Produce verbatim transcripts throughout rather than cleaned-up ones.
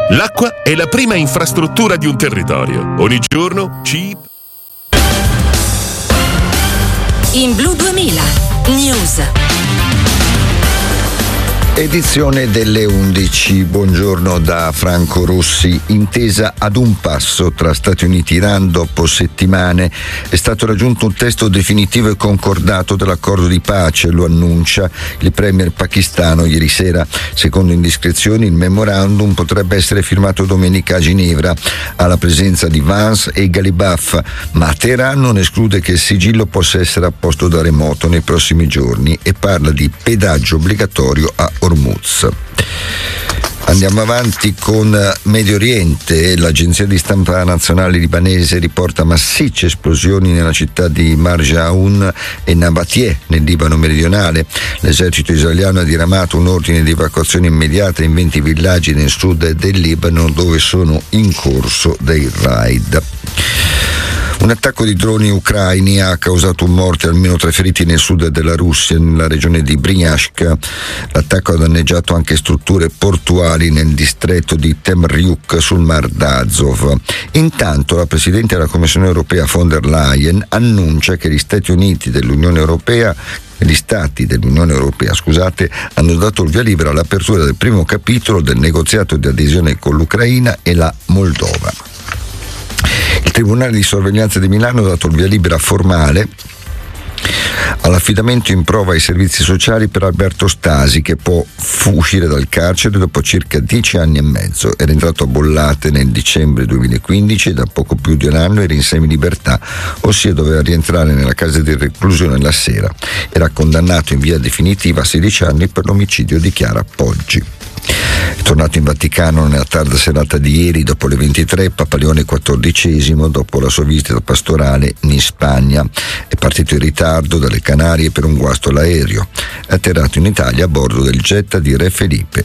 L'acqua è la prima infrastruttura di un territorio. Ogni giorno ci... In Blu duemila News. Edizione delle undici. Buongiorno da Franco Rossi. Intesa ad un passo tra Stati Uniti e Iran dopo settimane. È stato raggiunto un testo definitivo e concordato dell'accordo di pace, lo annuncia il premier pakistano ieri sera. Secondo indiscrezioni il memorandum potrebbe essere firmato domenica a Ginevra alla presenza di Vance e Ghalibaf, ma Teheran non esclude che il sigillo possa essere apposto da remoto nei prossimi giorni e parla di pedaggio obbligatorio a Hormuz. Andiamo avanti con Medio Oriente. L'agenzia di stampa nazionale libanese riporta massicce esplosioni nella città di Marjaoun e Nabatie, nel Libano meridionale. L'esercito israeliano ha diramato un ordine di evacuazione immediata in venti villaggi nel sud del Libano, dove sono in corso dei raid. Un attacco di droni ucraini ha causato un morto e almeno tre feriti nel sud della Russia, nella regione di Bryansk. L'attacco ha danneggiato anche strutture portuali nel distretto di Temryuk sul Mar d'Azov. Intanto la Presidente della Commissione europea von der Leyen annuncia che gli Stati Uniti dell'Unione Europea Gli Stati dell'Unione Europea, scusate, hanno dato il via libera all'apertura del primo capitolo del negoziato di adesione con l'Ucraina e la Moldova. Il Tribunale di sorveglianza di Milano ha dato il via libera formale all'affidamento in prova ai servizi sociali per Alberto Stasi, che può uscire dal carcere dopo circa dieci anni e mezzo. Era entrato a Bollate nel dicembre duemilaquindici e da poco più di un anno era in semilibertà, ossia doveva rientrare nella casa di reclusione la sera. Era condannato in via definitiva a sedici anni per l'omicidio di Chiara Poggi. È tornato in Vaticano nella tarda serata di ieri dopo le ventitré Papa Leone quattordicesimo, dopo la sua visita pastorale in Spagna. È partito in ritardo dalle Canarie per un guasto all'aereo. È atterrato in Italia a bordo del jet di Re Felipe.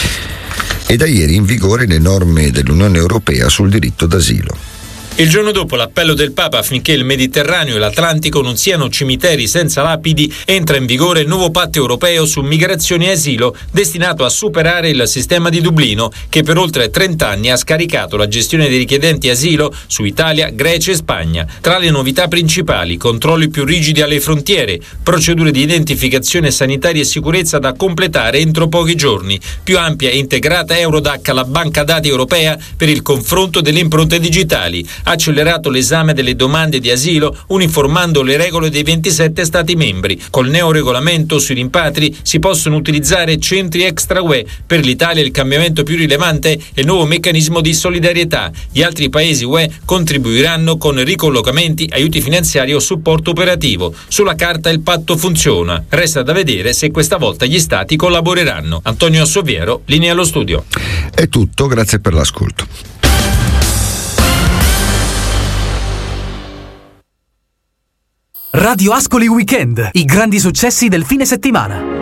E da ieri in vigore le norme dell'Unione Europea sul diritto d'asilo. Il giorno dopo l'appello del Papa affinché il Mediterraneo e l'Atlantico non siano cimiteri senza lapidi, entra in vigore il nuovo patto europeo su migrazione e asilo, destinato a superare il sistema di Dublino, che per oltre trenta anni ha scaricato la gestione dei richiedenti asilo su Italia, Grecia e Spagna. Tra le novità principali: controlli più rigidi alle frontiere, procedure di identificazione sanitaria e sicurezza da completare entro pochi giorni, più ampia e integrata Eurodac, la banca dati europea per il confronto delle impronte digitali. Accelerato l'esame delle domande di asilo uniformando le regole dei ventisette Stati membri. Col neoregolamento sui rimpatri si possono utilizzare centri extra U E. Per l'Italia il cambiamento più rilevante è il nuovo meccanismo di solidarietà. Gli altri paesi U E contribuiranno con ricollocamenti, aiuti finanziari o supporto operativo. Sulla carta il patto funziona. Resta da vedere se questa volta gli Stati collaboreranno. Antonio Assoviero, linea allo studio. È tutto, grazie per l'ascolto. Radio Ascoli Weekend, i grandi successi del fine settimana.